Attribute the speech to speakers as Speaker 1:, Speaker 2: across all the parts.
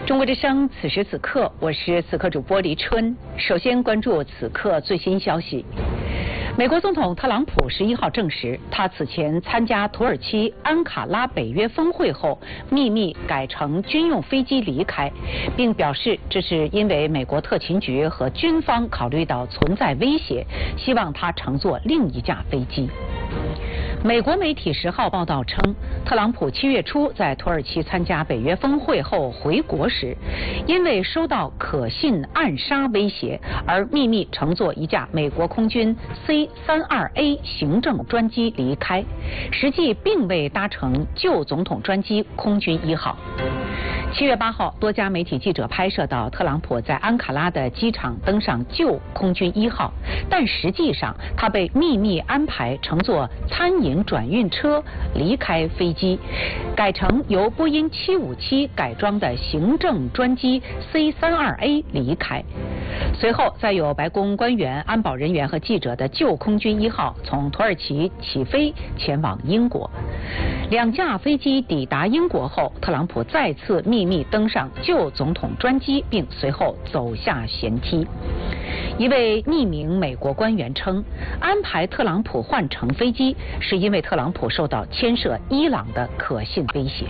Speaker 1: 中国之声，此时此刻，我是此刻主播黎春。首先关注此刻最新消息。美国总统特朗普11号证实，他此前参加土耳其安卡拉北约峰会后，秘密改乘军用飞机离开，并表示这是因为美国特勤局和军方考虑到存在威胁，希望他乘坐另一架飞机。美国媒体10号报道称，特朗普7月初在土耳其参加北约峰会后回国时，因为收到可信暗杀威胁，而秘密乘坐一架美国空军 C-32A 行政专机离开，实际并未搭乘旧总统专机空军1号。7月8号，多家媒体记者拍摄到特朗普在安卡拉的机场登上旧空军1号，但实际上他被秘密安排乘坐餐饮转运车离开飞机，改乘由波音757改装的行政专机 C-32A 离开。随后，再有白宫官员、安保人员和记者的旧空军1号从土耳其起飞前往英国。2架飞机抵达英国后，特朗普再次秘密登上旧总统专机，并随后走下舷梯。一位匿名美国官员称，安排特朗普换乘飞机是因为特朗普受到牵涉伊朗的可信威胁。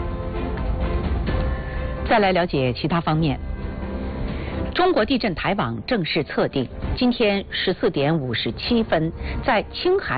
Speaker 1: 再来了解其他方面。中国地震台网正式测定，今天14点57分，在青海